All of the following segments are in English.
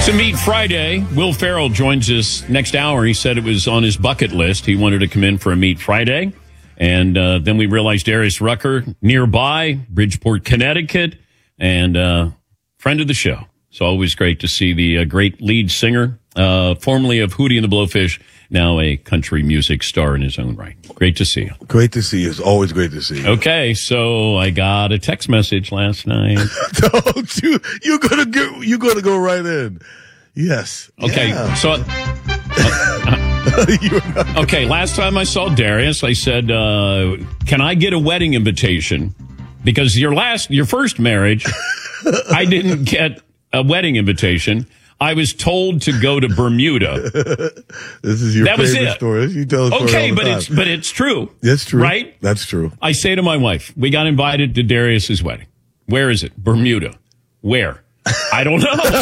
To Meet Friday, Will Ferrell joins us next hour. He said it was on his bucket list. He wanted to come in for a Meet Friday. And then we realized Darius Rucker nearby, Bridgeport, Connecticut, and friend of the show. It's always great to see the great lead singer, formerly of Hootie and the Blowfish, now a country music star in his own right. Great to see you. Great to see you. It's always great to see you. Okay, so I got a text message last night. Don't you? You're gonna go right in. Yes. Okay, yeah. so. Okay, last time I saw Darius, I said, can I get a wedding invitation? Because your first marriage, I didn't get a wedding invitation. I was told to go to Bermuda. This is your that favorite was it. story. You tell a story okay, all the time. but it's true. It's true. Right? That's true. I say to my wife, we got invited to Darius's wedding. Where is it? Bermuda. Where? I don't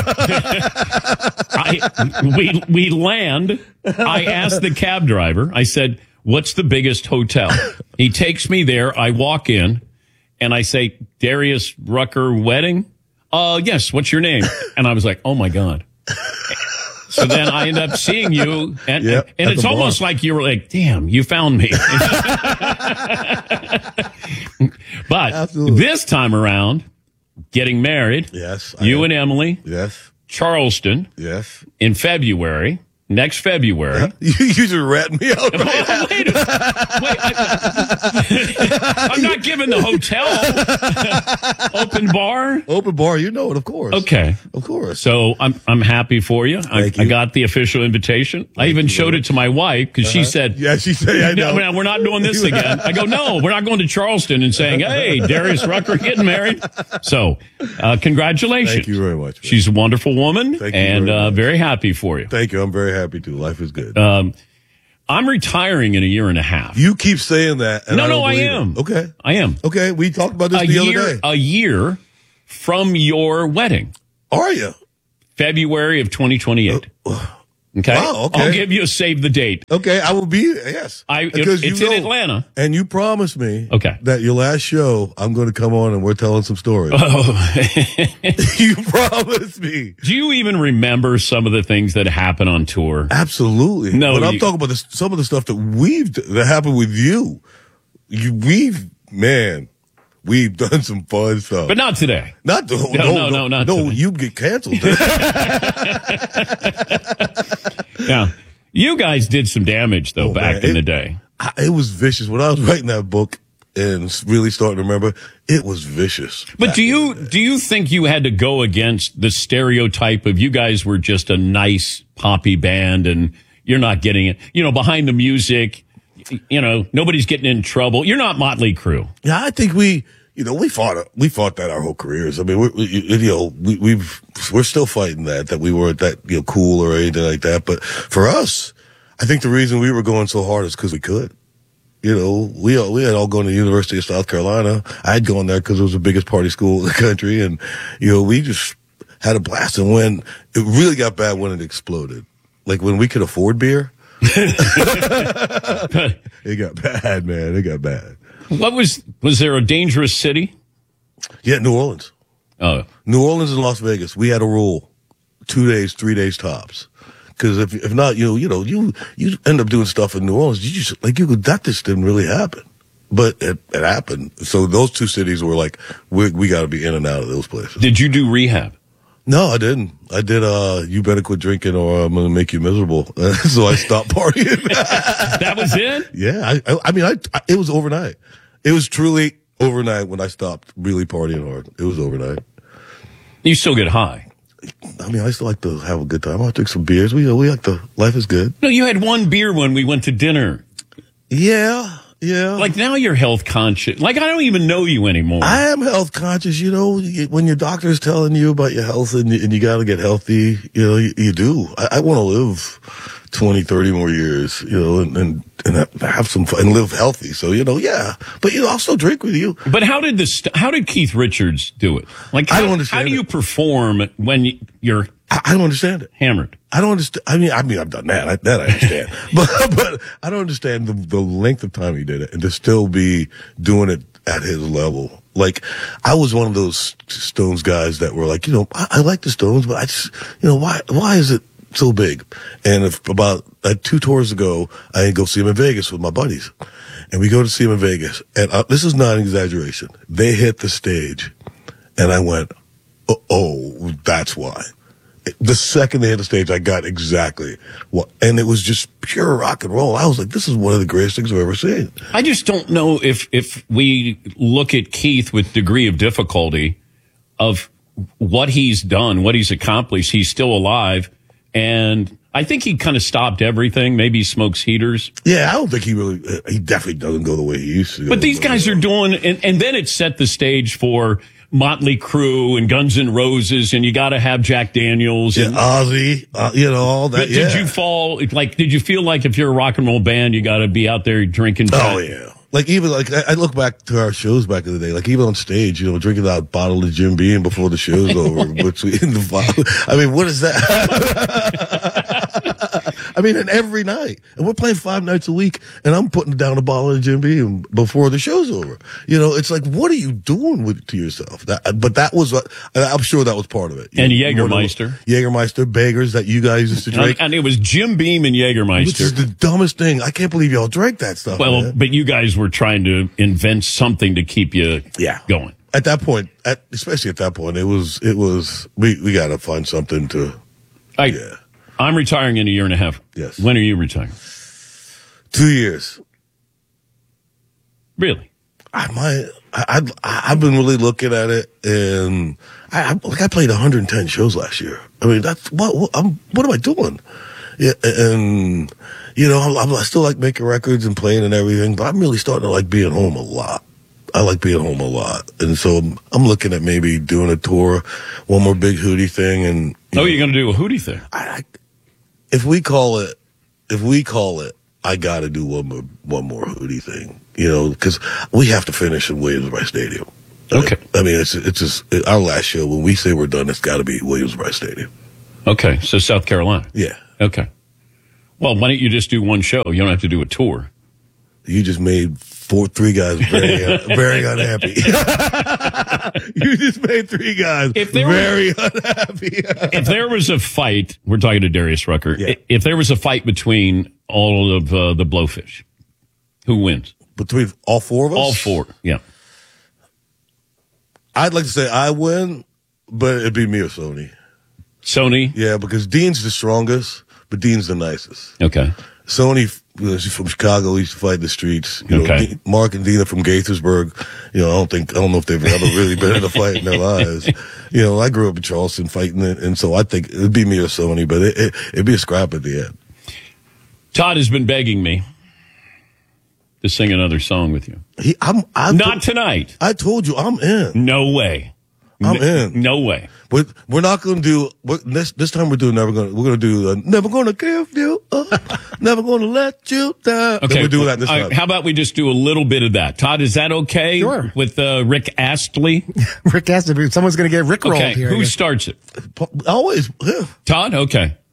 know. We land. I asked the cab driver. I said, what's the biggest hotel? He takes me there. I walk in and I say, Darius Rucker wedding? Yes. What's your name? And I was like, oh my God. So then I end up seeing you and it's almost like you were like, damn, you found me. But Absolutely. This time around, getting married. Yes. You and Emily. Yes. Charleston. Yes. In February. Next February. You just ratting me out. Right wait, I'm not giving the hotel. Open bar? Open bar, you know it, of course. Okay. Of course. So I'm happy for you. I got the official invitation. I even showed it to my wife because she said, yeah, she said, I know. No, we're not doing this again. I go, no, we're not going to Charleston and saying, hey, Darius Rucker getting married. So, congratulations. Thank you very much. Man. She's a wonderful woman. Thank you and very happy for you. Thank you. I'm very happy too. Life is good. I'm retiring in a year and a half. You keep saying that. And No, I am. It. Okay. I am. Okay. We talked about this the other day. A year from your wedding. Are you? February of 2028. Okay. Wow, okay. I'll give you a save the date. Okay. I will be, yes. It's in Atlanta. And you promised me okay. that your last show, I'm going to come on and we're telling some stories. Oh. You promised me. Do you even remember some of the things that happen on tour? Absolutely. No. But I'm talking about some of the stuff that happened with you. We've done some fun stuff. But not today. Not today. You get canceled. Yeah. You guys did some damage, though, back in the day. It was vicious. When I was writing that book and really starting to remember, it was vicious. But do you think you had to go against the stereotype of you guys were just a nice poppy band and you're not getting it, behind the music, nobody's getting in trouble. You're not Motley Crue. Yeah, I think we fought that our whole careers. I mean, we're still fighting that we weren't that, cool or anything like that. But for us, I think the reason we were going so hard is because we could. We had all gone to the University of South Carolina. I had gone there because it was the biggest party school in the country. And, we just had a blast. And when it really got bad, when it exploded, like when we could afford beer, it got bad, man. It got bad. Was there a dangerous city? Yeah, New Orleans. Oh. New Orleans and Las Vegas. We had a rule. 2 days, 3 days tops. Because if not, you end up doing stuff in New Orleans. That just didn't really happen. But it happened. So those two cities were like, we got to be in and out of those places. Did you do rehab? No, I didn't. I did, you better quit drinking or I'm going to make you miserable. So I stopped partying. That was it? Yeah. It was overnight. It was truly overnight when I stopped really partying hard. It was overnight. You still get high? I still like to have a good time. I'll drink some beers. We life is good. No, you had one beer when we went to dinner. Yeah. Yeah. Like now you're health conscious. Like I don't even know you anymore. I am health conscious. When your doctor's telling you about your health and you got to get healthy, you do. I want to live 20, 30 more years, and have some fun and live healthy. So, yeah. But, I'll still drink with you. But how did Keith Richards do it? Like, I don't understand. How do you perform when you're I don't understand it. Hammered. I don't understand. I've done that. That I understand. but I don't understand the length of time he did it and to still be doing it at his level. Like, I was one of those Stones guys that were like, I like the Stones, but I just, why is it so big? And about 2 tours ago, I go see them in Vegas with my buddies. And we go to see them in Vegas. And this is not an exaggeration. They hit the stage. And I went, oh, that's why. The second they hit the stage, I got exactly what. And it was just pure rock and roll. I was like, this is one of the greatest things I've ever seen. I just don't know if we look at Keith with degree of difficulty of what he's done, what he's accomplished. He's still alive. And I think he kind of stopped everything. Maybe he smokes heaters. Yeah, I don't think he definitely doesn't go the way he used to. But these guys are doing, and then it set the stage for Motley Crue and Guns N' Roses, and you got to have Jack Daniels. And Ozzy, all that. Did you fall, did you feel like if you're a rock and roll band, you got to be out there drinking? Oh, yeah. I look back to our shows back in the day, like even on stage, drinking that bottle of Jim Beam before the show's over. I mean, what is that? I mean, and every night. And we're playing 5 nights a week, and I'm putting down a bottle of Jim Beam before the show's over. It's like, what are you doing to yourself? But that was what, I'm sure that was part of it. And Jägermeister, Beggars that you guys used to drink. And it was Jim Beam and Jägermeister. Which is the dumbest thing. I can't believe y'all drank that stuff. Well, man. But you guys were trying to invent something to keep you going. At that point, especially at that point, it was, we got to find something to, I'm retiring in a year and a half. Yes. When are you retiring? 2 years. Really? I've been really looking at it, and I played 110 shows last year. I mean, that's what am I doing? Yeah, and I still like making records and playing and everything, but I'm really starting to like being home a lot. I like being home a lot, and so I'm looking at maybe doing a tour, one more big Hootie thing, and you're going to do a Hootie thing. If we call it, I got to do one more Hootie thing, because we have to finish in Williams-Brice Stadium. Okay. I mean, it's just our last show. When we say we're done, it's got to be Williams-Brice Stadium. Okay, so South Carolina. Yeah. Okay. Well, why don't you just do one show? You don't have to do a tour. You just made 3 guys very unhappy. You just made 3 guys very unhappy. If there was a fight, we're talking to Darius Rucker. Yeah. If there was a fight between all of the Blowfish, who wins? Between all 4 of us? All 4, yeah. I'd like to say I win, but it'd be me or Sony. Sony? Yeah, because Dean's the strongest, but Dean's the nicest. Okay. Sony, she's from Chicago. He used to fight in the streets. Okay. Mark and Dina from Gaithersburg. I don't know if they've ever really been in a fight in their lives. I grew up in Charleston fighting it, and so I think it'd be me or Sony, but it'd be a scrap at the end. Todd has been begging me to sing another song with you. Not tonight. I told you I'm in. No way. I'm in. No way. We're not going to do this time. We're going to do never going to give you up, never going to let you down. Okay, we'll do that this time. How about we just do a little bit of that? Todd, is that okay? Sure. With Rick Astley. Rick Astley. Someone's going to get Rick rolled here. Who starts it? Always. Yeah. Todd. Okay.